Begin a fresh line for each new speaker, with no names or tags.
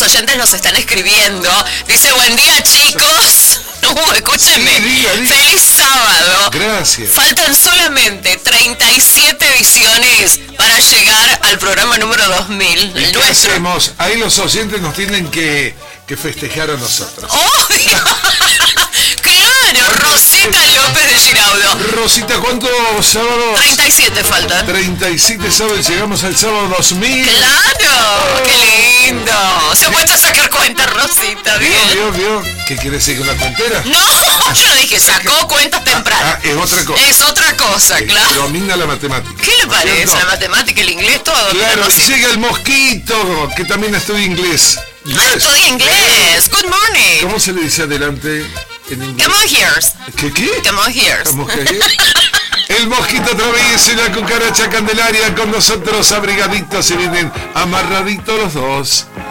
oyentes nos están escribiendo. Dice, buen día, chicos. Escúchenme.
Sí, diga.
Feliz sábado.
Gracias.
Faltan solamente 37 ediciones para llegar al programa número 2000.
¿Y
El
qué
nuestro.
hacemos? Ahí los oyentes nos tienen que festejar a nosotros.
¡Obvio! ¡Claro! Rosita López de Giraudo.
Rosita, ¿cuántos sábados?
37 faltan.
37 sábados, llegamos al sábado 2000.
¡Claro! ¡Qué lindo! Se ha puesto a sacar cuentas, Rosita, bien.
¿Vio? ¿Qué quiere decir con la cuentera?
No, yo no dije, sacó cuentas temprano.
Es otra cosa.
Es otra cosa, claro.
Domina la matemática.
¿Qué le parece?
¿Cierto?
La matemática, el inglés, todo.
Claro, y
Rosita.
llega el mosquito, que también estudia inglés.
Ah, estudia inglés. Good morning.
¿Cómo se le dice adelante en inglés?
Come on here.
¿Qué?
Come on here.
El mosquito travieso y la cucaracha candelaria con nosotros abrigaditos, se vienen amarraditos los dos.